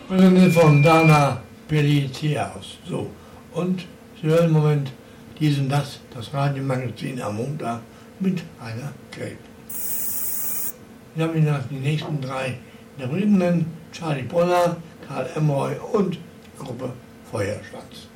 Präsentiert von Dana Pelletier-Haus. So, und Sie hören im Moment dies und das Radiomagazin am Montag mit einer Kate. Ich habe Ihnen die nächsten 3 Interpreten, Charlie Bronner, Karl Emroy und Gruppe Feuerschwanz.